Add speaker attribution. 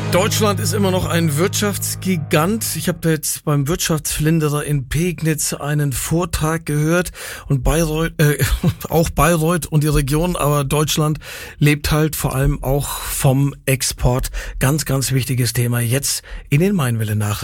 Speaker 1: Deutschland ist immer noch ein Wirtschaftsgigant. Ich habe jetzt beim Wirtschaftsflinderer in Pegnitz einen Vortrag gehört und auch Bayreuth und die Region, aber Deutschland lebt halt vor allem auch vom Export. Ganz, ganz wichtiges Thema jetzt in den Mainwelle-Nachrichten.